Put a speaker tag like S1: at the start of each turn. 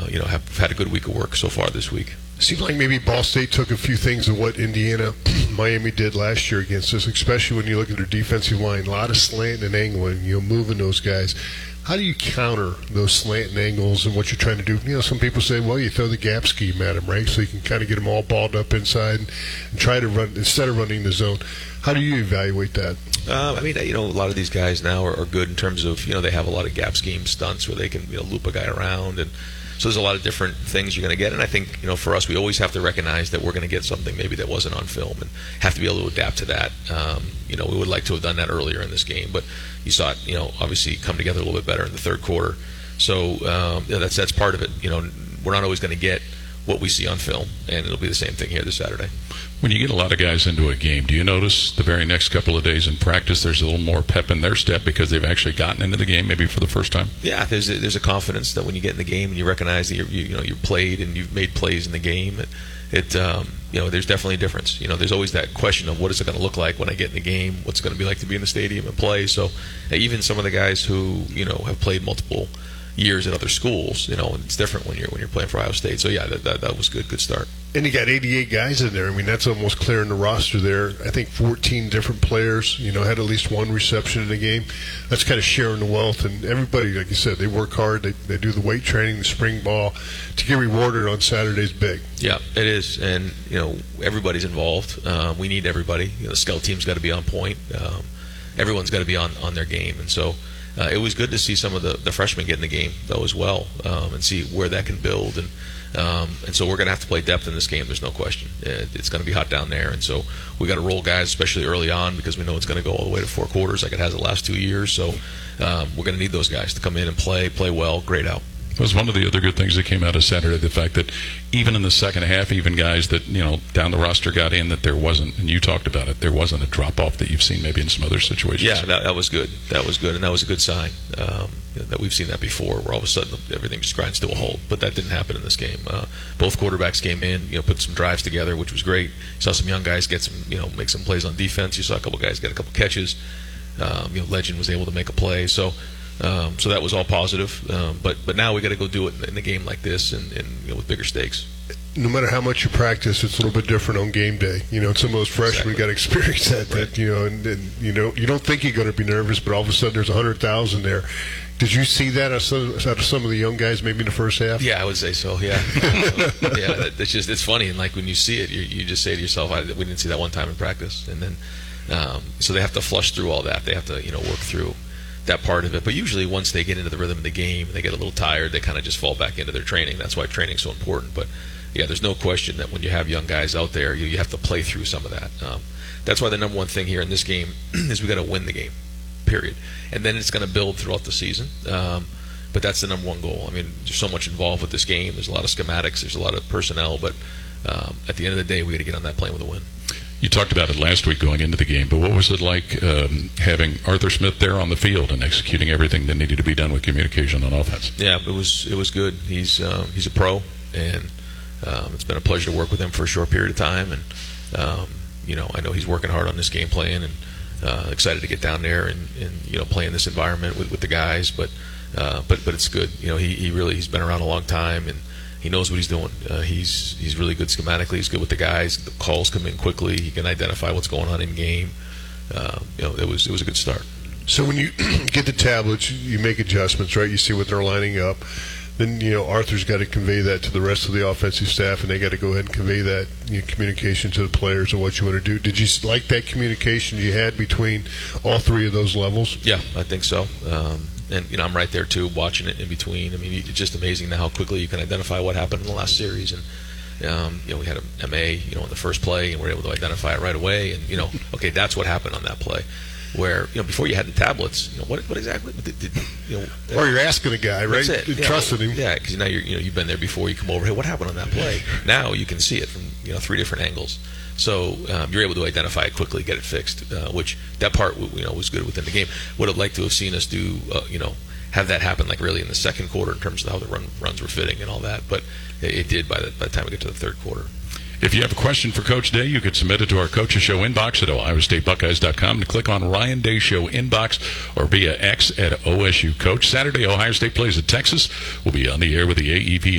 S1: have had a good week of work so far this week.
S2: Seems like maybe Ball State took a few things of what Indiana, Miami did last year against us, especially when you look at their defensive line. A lot of slant and angling, moving those guys. How do you counter those slant and angles and what you're trying to do? Some people say, well, you throw the gap scheme at them, right? So you can kind of get them all balled up inside and try to run instead of running the zone. How do you evaluate that?
S1: A lot of these guys now are good in terms of, they have a lot of gap scheme stunts where they can, loop a guy around. And so there's a lot of different things you're going to get. And I think, for us, we always have to recognize that we're going to get something maybe that wasn't on film and have to be able to adapt to that. We would like to have done that earlier in this game, but you saw it, obviously come together a little bit better in the third quarter. So that's part of it. We're not always going to get what we see on film, and it'll be the same thing here this Saturday.
S3: When you get a lot of guys into a game, do you notice the very next couple of days in practice there's a little more pep in their step because they've actually gotten into the game maybe for the first time?
S1: Yeah, there's a confidence that when you get in the game and you recognize that you played and you've made plays in the game, there's definitely a difference. There's always that question of what is it going to look like when I get in the game, what's it going to be like to be in the stadium and play. So even some of the guys who have played multiple years at other schools, it's different when you're playing for Ohio State. So yeah, that was good start.
S2: And you got 88 guys in there. I mean, that's almost clearing the roster there. I think 14 different players, had at least one reception in the game. That's kind of sharing the wealth. And everybody, like you said, they work hard. They do the weight training, the spring ball. To get rewarded on Saturday's big.
S1: Yeah, it is. And, everybody's involved. We need everybody. The scout team's got to be on point. Everyone's got to be on their game. And so it was good to see some of the freshmen get in the game, though, as well, and see where that can build. And so we're going to have to play depth in this game. There's no question. It's going to be hot down there, and so we got to roll guys, especially early on, because we know it's going to go all the way to 4 quarters, like it has the last 2 years. So we're going to need those guys to come in and play well, grade out.
S3: It was one of the other good things that came out of Saturday, the fact that even in the second half, even guys that, down the roster got in, that there wasn't, and you talked about it, there wasn't a drop-off that you've seen maybe in some other situations.
S1: Yeah, that was good. That was good, and that was a good sign that we've seen that before, where all of a sudden everything just grinds to a halt. But that didn't happen in this game. Both quarterbacks came in, put some drives together, which was great. You saw some young guys get some, make some plays on defense. You saw a couple guys get a couple catches. Legend was able to make a play. So that was all positive, but now we got to go do it in a game like this and with bigger stakes.
S2: No matter how much you practice, it's a little bit different on game day. Some of those freshmen got to experience that.
S1: Right.
S2: You don't think you're going to be nervous, but all of a sudden there's 100,000 there. Did you see that out of some of the young guys, maybe in the first half?
S1: Yeah, I would say so. Yeah, it's funny, and like when you see it, you just say to yourself, "We didn't see that one time in practice," and then so they have to flush through all that. They have to work through that part of it. But usually once they get into the rhythm of the game and they get a little tired, they kind of just fall back into their training. That's why training's so important. But yeah, there's no question that when you have young guys out there, you have to play through some of that. That's why the number one thing here in this game is we got to win the game, period. And then it's going to build throughout the season. But that's the number one goal. I mean, there's so much involved with this game. There's a lot of schematics. There's a lot of personnel. But at the end of the day, we got to get on that plane with a win.
S3: You talked about it last week going into the game, but what was it like having Arthur Smith there on the field and executing everything that needed to be done with communication on offense?
S1: Yeah, it was good. He's a pro, and it's been a pleasure to work with him for a short period of time. And I know he's working hard on this game plan, and excited to get down there and play in this environment with the guys. But it's good. He's been around a long time, and he knows what he's doing. He's really good schematically. He's good with the guys. The calls come in quickly. He can identify what's going on in game. It was a good start.
S2: So when you get the tablets, you make adjustments, right? You see what they're lining up. Then Arthur's got to convey that to the rest of the offensive staff, and they got to go ahead and convey that communication to the players of what you want to do. Did you like that communication you had between all three of those levels?
S1: Yeah, I think so. And I'm right there too, watching it in between. I mean, it's just amazing now how quickly you can identify what happened in the last series. And we had a MA, in the first play, and we're able to identify it right away. And okay, that's what happened on that play. Where before you had the tablets, what exactly?
S2: Or you're asking a guy, right?
S1: That's it.
S2: Trusting him.
S1: Yeah, because now you've been there before. You come over. Hey, what happened on that play? Now you can see it from 3 different angles. So you're able to identify it quickly, get it fixed, which that part was good within the game. Would have liked to have seen us do, have that happen like really in the second quarter in terms of how the runs were fitting and all that. But it did by the time we get to the third quarter.
S3: If you have a question for Coach Day, you could submit it to our Coaches Show inbox at OhioStateBuckeyes.com and click on Ryan Day Show inbox or via X at OSU Coach. Saturday, Ohio State plays at Texas. We'll be on the air with the AEP